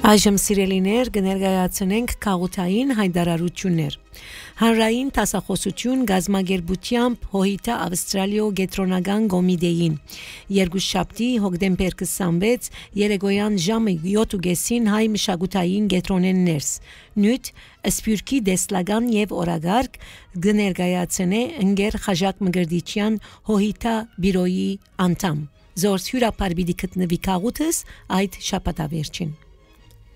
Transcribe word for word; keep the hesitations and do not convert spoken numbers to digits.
Այժմ սիրելիներ կներկայացնենք քաղաքային հայտարարություններ։ Հանրային տասախոսություն գազագերբությամբ հոհիտա Ավստրալիո գետրոնական կոմիտեին երկուշաբթի հոկտեմբեր քսանվեց երեկոյան ժամը յոթ ու կեսին հայ մշակութային գետրոնեն ներս նյութ սպյուրքի դեսլական եւ օրագարկ կներկայացնե ընկեր Խաժակ Մկրտիչյան հոհիտա բիրոյի անդամ Զորս հյուրապար պիտի գտնվի քաղաքս այդ շաբաթավերջին